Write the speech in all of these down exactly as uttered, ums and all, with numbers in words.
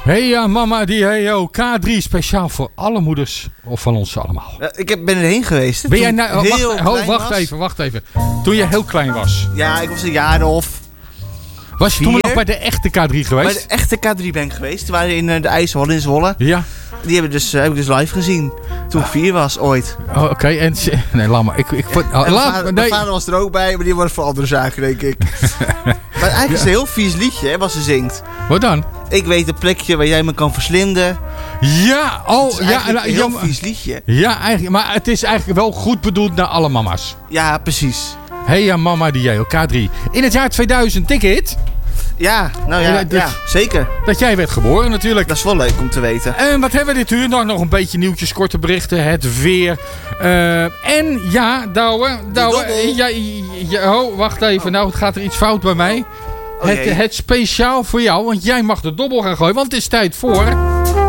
Hey ja, mama die hey yo, K drie speciaal voor alle moeders of van ons allemaal. Ja, ik heb, ben erheen geweest. Ben jij nou, oh, heel wacht, oh, wacht was. even, wacht even. Toen je heel klein was. Ja, ik was een jaar of... Was je Vier? toen nog bij de echte K drie geweest? Bij de echte K drie ben ik geweest. Die waren in uh, de IJsselhal in Zwolle. Ja. Die hebben dus, uh, heb ik dus live gezien. Toen ik vier was, ooit. Oh, Oké, okay. en... Nee, laat maar. Ik, ik, oh, En laat, mijn, vader, nee. mijn vader was er ook bij, maar die was voor andere zaken, denk ik. Maar eigenlijk is het een heel vies liedje, hè, wat ze zingt. Wat dan? Ik weet een plekje waar jij me kan verslinden. Ja, oh, Het is ja. een heel ja, vies liedje. Ja, eigenlijk, maar het is eigenlijk wel goed bedoeld naar alle mama's. Ja, precies. Hey ja, mama die jij, K drie. In het jaar tweeduizend, ticket. Ja, nou ja, Ja, dat- ja, zeker. Dat jij werd geboren natuurlijk. Dat is wel leuk om te weten. En wat hebben we dit uur? Nog, nog een beetje nieuwtjes, korte berichten, het weer. Uh, en ja, Douwe, Douwe, dobbel. ja, ja, oh, wacht even. Nou, het gaat er iets fout bij mij. Oh, het, jee. het speciaal voor jou, want jij mag de dobbel gaan gooien. Want het is tijd voor...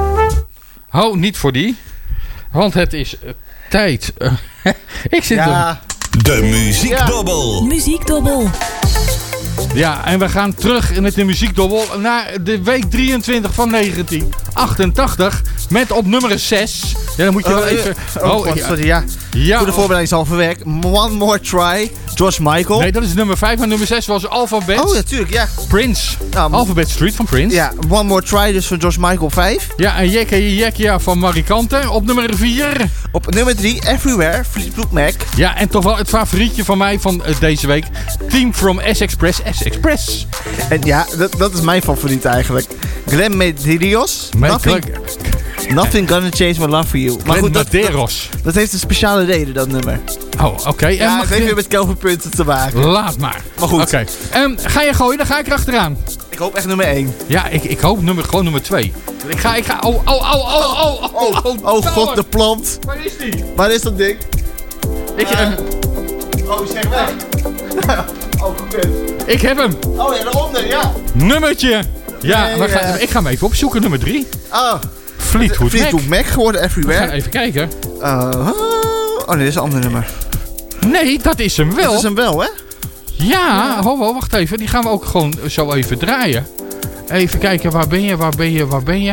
Oh, niet voor die. Want het is uh, tijd... Uh, ik zit er... Ja, De muziekdobbel. Muziekdobbel. Ja, en we gaan terug met de muziekdobbel naar de week drieëntwintig van negentien achtentachtig. Met op nummer zes. Ja, dan moet je Oh, wel eh, even... oh, God, ja. sorry, ja. Ja, Goede voorbereiding is al verwerkt. One More Try, George Michael. Nee, dat is nummer vijf. Maar nummer zes was Alphabet. Oh, natuurlijk, ja. Prince. Nou, Alphabet Street van Prince. Ja, One More Try dus van George Michael vijf. Ja, en Jekke Jekkia van Marikante. Op nummer vier. Op nummer drie, Everywhere, Fleetwood Mac. Ja, en toch wel het favorietje van mij van uh, deze week. Team from S-Express. S-Express. En ja, dat, dat is mijn favoriet eigenlijk. Glenn Medeiros. Met Nothing, nothing Gonna Change My Love For You. Maar Glenn goed, dat, dat, Medeiros. dat heeft een speciale reden, dat nummer. Oh, oké. Okay. Ja, het heeft weer met Kelvin punten te maken. Laat maar. Maar goed. Oké. Okay. Um, ga je gooien, dan ga ik erachteraan. Ik hoop echt nummer één. Ja, ik, ik hoop nummer, gewoon nummer twee. Ik ga, ik ga, oh, oh, oh, oh, oh, oh, Oh, oh, oh god, de plant. Waar is die? Waar is dat ding? Ik, Uh, uh, Oh, zeg weg. Oh, kut. ik heb hem. Oh ja, daaronder, ja. Nummertje. Ja, Nee, we gaan, uh, ik ga hem even opzoeken, nummer drie. Oh, Fleetwood Mac. Fleetwood Mac geworden, We gaan Everywhere. even kijken. Uh, oh nee, dit is een ander nummer. Nee, dat is hem wel. Dat is hem wel, hè? Ja, ho, ho, wacht even. Die gaan we ook gewoon zo even draaien. Even kijken, waar ben je, waar ben je, waar ben je?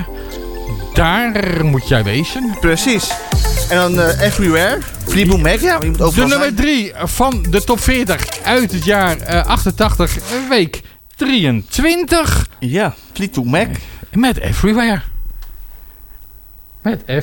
Daar moet jij wezen. Precies. En dan uh, Everywhere, Fleetwood Mac, ja. Je moet De overal nummer zijn. drie van de top veertig uit het jaar uh, achtentachtig, week drieëntwintig. Ja, Fleetwood Mac. Met Everywhere. Met